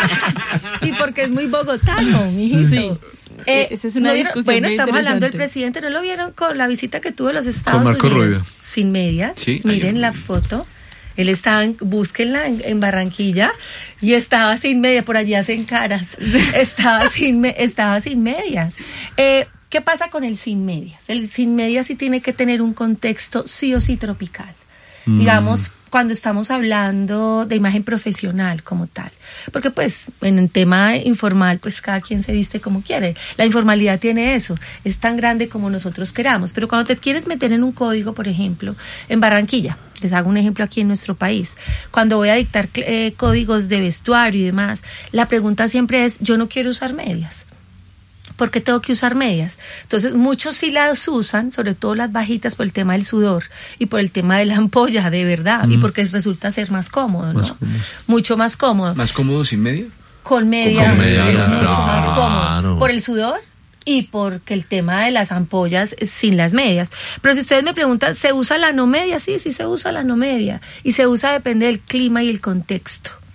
[SPEAKER 9] Y porque es muy bogotano, mijito. Sí.
[SPEAKER 4] Eh, Esa es una
[SPEAKER 9] ¿no
[SPEAKER 4] discusión
[SPEAKER 9] Bueno,
[SPEAKER 4] muy
[SPEAKER 9] estamos hablando del
[SPEAKER 4] interesante.
[SPEAKER 9] presidente, ¿no lo vieron con la visita que tuvo a los Estados
[SPEAKER 5] con Marco
[SPEAKER 9] Unidos?
[SPEAKER 5] Rubio.
[SPEAKER 9] Sin medias.
[SPEAKER 5] Sí,
[SPEAKER 9] miren la foto. Él estaba, en, búsquenla en, en Barranquilla y estaba sin medias, por allí hacen caras. estaba, sin, estaba sin medias. Eh, ¿Qué pasa con el sin medias? El sin medias sí tiene que tener un contexto sí o sí tropical. Mm. Digamos, cuando estamos hablando de imagen profesional como tal. Porque pues en el tema informal, pues cada quien se viste como quiere. La informalidad tiene eso, es tan grande como nosotros queramos. Pero cuando te quieres meter en un código, por ejemplo, en Barranquilla, les hago un ejemplo aquí en nuestro país, cuando voy a dictar eh, códigos de vestuario y demás, la pregunta siempre es, yo no quiero usar medias. ¿Por qué tengo que usar medias? Entonces, muchos sí las usan, sobre todo las bajitas, por el tema del sudor y por el tema de la ampolla, de verdad, mm. y porque resulta ser más cómodo, ¿no? Más cómodo. Mucho más cómodo.
[SPEAKER 5] ¿Más cómodo sin media?
[SPEAKER 9] Con media,
[SPEAKER 2] Con media
[SPEAKER 9] es
[SPEAKER 2] claro.
[SPEAKER 9] mucho más cómodo. Por el sudor y porque el tema de las ampollas sin las medias. Pero si ustedes me preguntan, ¿se usa la no media? Sí, sí se usa la no media. Y se usa, depende del clima y el contexto.